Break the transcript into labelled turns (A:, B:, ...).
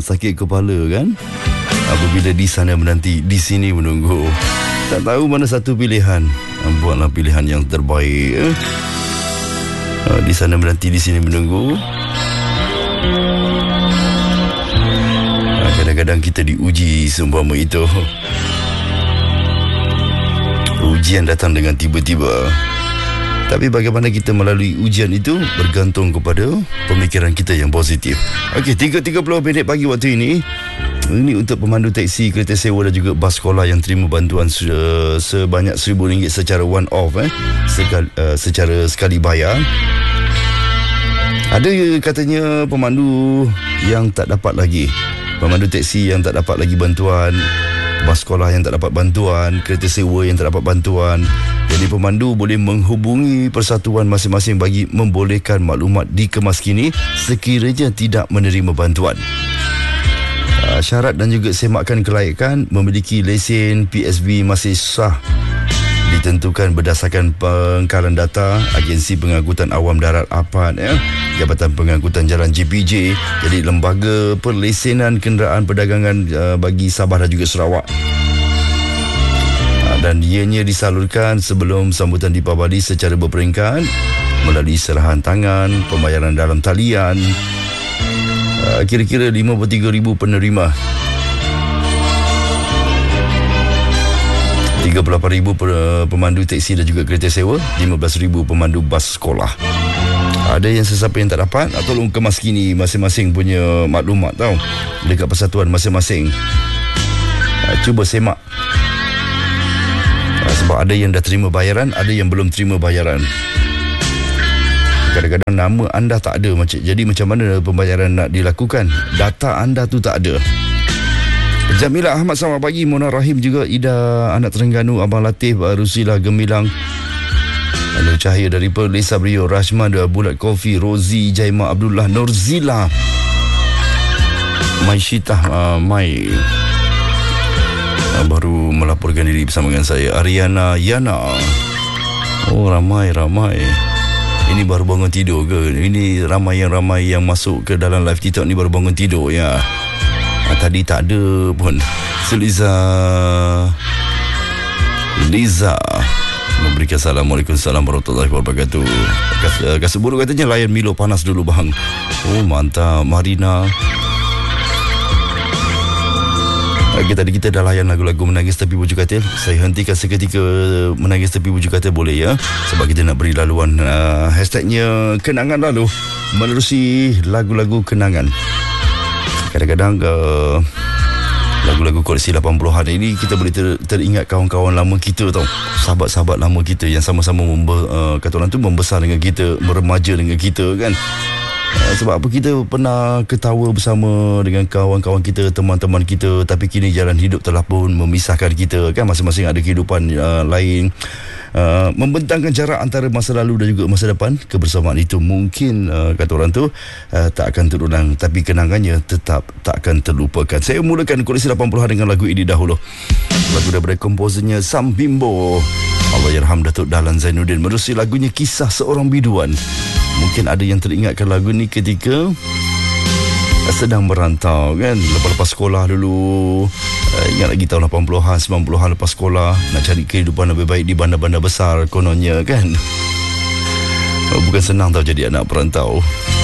A: sakit kepala kan. Apabila di sana menanti, di sini menunggu. Tak tahu mana satu pilihan. Buatlah pilihan yang terbaik. Di sana menanti, di sini menunggu. Kadang-kadang kita diuji seumpama itu. Ujian datang dengan tiba-tiba. Tapi bagaimana kita melalui ujian itu bergantung kepada pemikiran kita yang positif. Okey, 3.30 minit pagi waktu ini. Ini untuk pemandu teksi, kereta sewa dan juga bas sekolah yang terima bantuan sebanyak RM1,000 secara one off secara sekali bayar. Ada katanya pemandu yang tak dapat lagi, pemandu teksi yang tak dapat lagi bantuan, bas sekolah yang tak dapat bantuan, kereta sewa yang tak dapat bantuan. Jadi pemandu boleh menghubungi persatuan masing-masing bagi membolehkan maklumat dikemaskini sekiranya tidak menerima bantuan. Syarat dan juga semakan kelayakan memiliki lesen PSB masih sah ditentukan berdasarkan pengkalan data Agensi Pengangkutan Awam Darat APAD, Jabatan Pengangkutan Jalan JPJ. Jadi lembaga perlesenan kenderaan perdagangan bagi Sabah dan juga Sarawak. Dan ianya disalurkan sebelum sambutan Deepavali secara berperingkat melalui serahan tangan, pembayaran dalam talian. Kira-kira 53,000 penerima, 38,000 pemandu teksi dan juga kereta sewa, 15,000 pemandu bas sekolah. Ada yang sesiapa yang tak dapat, tolong kemaskini masing-masing punya maklumat tau dekat persatuan masing-masing. Cuba semak. Sebab ada yang dah terima bayaran, ada yang belum terima bayaran. Kadang-kadang nama anda tak ada. Jadi macam mana pembayaran nak dilakukan? Data anda tu tak ada. Jamilah Ahmad, selamat pagi. Mona Rahim juga, Ida anak Terengganu, Abang Latif, Rusila Gemilang, Nur Cahaya dari Perth, Lisa Brio, Rashman, Bulat Kofi, Rozi, Jaima Abdullah, Norzila, Mai Syitah, Mai baru melaporkan diri bersama dengan saya, Ariana Yana. Oh, ramai. Ini baru bangun tidur ke? Ini ramai yang masuk ke dalam live TikTok ni baru bangun tidur ya. Tadi tak ada pun. Liza memberikan Assalamualaikum warahmatullahi wabarakatuh. Kasut buruk katanya layan Milo panas dulu bang. Oh mantap. Marina. Tadi kita dah layan lagu-lagu Menangis Tepi Bujur Katil. Saya hentikan seketika Menangis Tepi Bujur Katil boleh ya, sebab kita nak beri laluan hashtagnya Kenangan Lalu menerusi lagu-lagu kenangan. Kadang-kadang lagu-lagu koleksi 80-an ini kita boleh teringat kawan-kawan lama kita tau, sahabat-sahabat lama kita yang sama-sama kata orang tu membesar dengan kita, meremaja dengan kita kan. Sebab apa kita pernah ketawa bersama dengan kawan-kawan kita, teman-teman kita, tapi kini jalan hidup telah pun memisahkan kita kan. Masing-masing ada kehidupan lain. Membentangkan jarak antara masa lalu dan juga masa depan. Kebersamaan itu mungkin kata orang tu tak akan terulang, tapi kenangannya tetap tak akan terlupakan. Saya mulakan koleksi 80-an dengan lagu ini dahulu. Lagu daripada komposernya Sam Bimbo, Allahyarham Datuk Dahlan Zainuddin, menerusi lagunya Kisah Seorang Biduan. Mungkin ada yang teringatkan lagu ni ketika sedang merantau kan, lepas sekolah dulu. Ingat lagi tahun 80-an, 90-an lepas sekolah, nak cari kehidupan lebih baik di bandar-bandar besar kononnya kan. Bukan senang tau jadi anak perantau.